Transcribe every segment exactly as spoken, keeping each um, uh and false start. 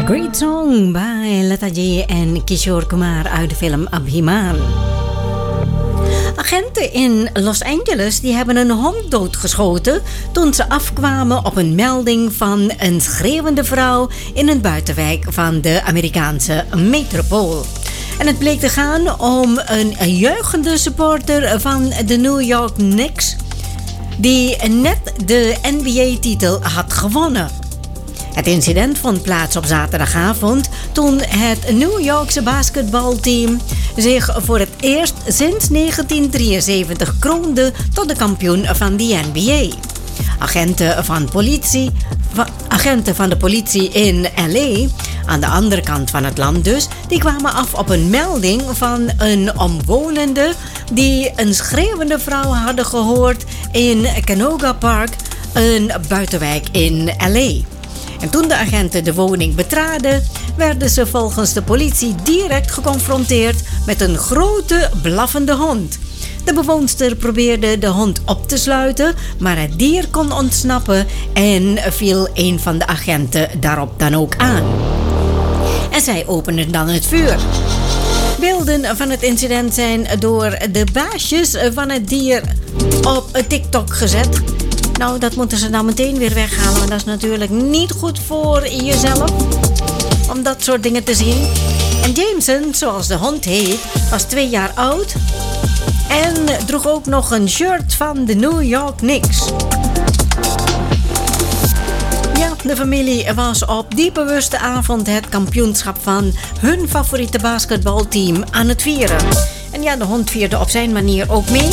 Great Song bij Lata J en Kishore Kumar uit de film Abhiman. Agenten in Los Angeles die hebben een hond doodgeschoten toen ze afkwamen op een melding van een schreeuwende vrouw in een buitenwijk van de Amerikaanse metropool. En het bleek te gaan om een juichende supporter van de New York Knicks die net de N B A-titel had gewonnen. Het incident vond plaats op zaterdagavond toen het New Yorkse basketbalteam zich voor het eerst sinds negentien drieënzeventig kroonde tot de kampioen van de N B A. Agenten van, politie, va, agenten van de politie in L A, aan de andere kant van het land dus, die kwamen af op een melding van een omwonende die een schreeuwende vrouw hadden gehoord in Canoga Park, een buitenwijk in L A. En toen de agenten de woning betraden, werden ze volgens de politie direct geconfronteerd met een grote blaffende hond. De bewoonster probeerde de hond op te sluiten, maar het dier kon ontsnappen en viel een van de agenten daarop dan ook aan. En zij openden dan het vuur. Beelden van het incident zijn door de baasjes van het dier op TikTok gezet. Nou, dat moeten ze dan meteen weer weghalen, want dat is natuurlijk niet goed voor jezelf om dat soort dingen te zien. En Jameson, zoals de hond heet, was twee jaar oud en droeg ook nog een shirt van de New York Knicks. Ja, de familie was op die bewuste avond het kampioenschap van hun favoriete basketbalteam aan het vieren. En ja, de hond vierde op zijn manier ook mee.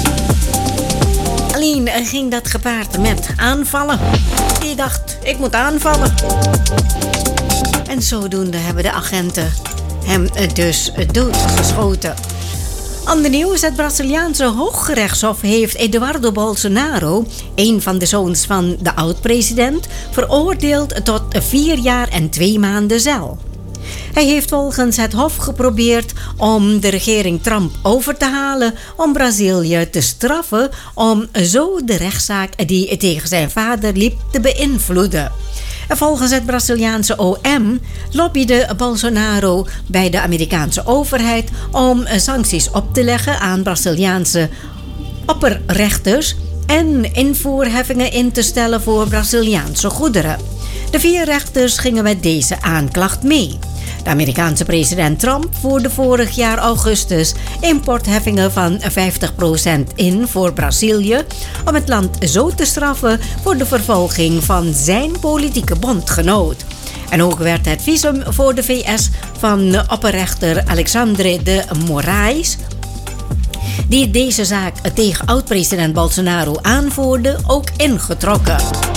Alleen ging dat gepaard met aanvallen. Die dacht, ik moet aanvallen. En zodoende hebben de agenten hem dus doodgeschoten. Ander nieuws, het Braziliaanse Hooggerechtshof heeft Eduardo Bolsonaro, een van de zoons van de oud-president, veroordeeld tot vier jaar en twee maanden cel. Hij heeft volgens het Hof geprobeerd om de regering Trump over te halen om Brazilië te straffen om zo de rechtszaak die tegen zijn vader liep te beïnvloeden. Volgens het Braziliaanse O M lobbyde Bolsonaro bij de Amerikaanse overheid om sancties op te leggen aan Braziliaanse opperrechters en invoerheffingen in te stellen voor Braziliaanse goederen. De vier rechters gingen met deze aanklacht mee. De Amerikaanse president Trump voerde vorig jaar augustus importheffingen van vijftig procent in voor Brazilië om het land zo te straffen voor de vervolging van zijn politieke bondgenoot. En ook werd het visum voor de V S van opperrechter Alexandre de Moraes, die deze zaak tegen oud-president Bolsonaro aanvoerde, ook ingetrokken.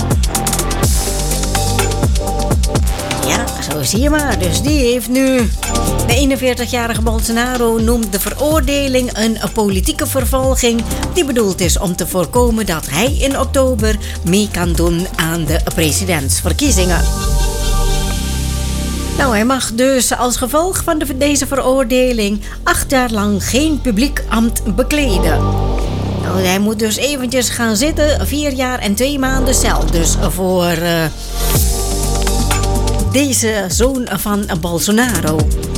Ja, zo zie je maar. Dus die heeft nu... De eenenveertigjarige Bolsonaro noemt de veroordeling een politieke vervolging die bedoeld is om te voorkomen dat hij in oktober mee kan doen aan de presidentsverkiezingen. Nou, hij mag dus als gevolg van de, deze veroordeling acht jaar lang geen publiek ambt bekleden. Nou, hij moet dus eventjes gaan zitten, vier jaar en twee maanden cel. Dus voor uh, deze zoon van Bolsonaro.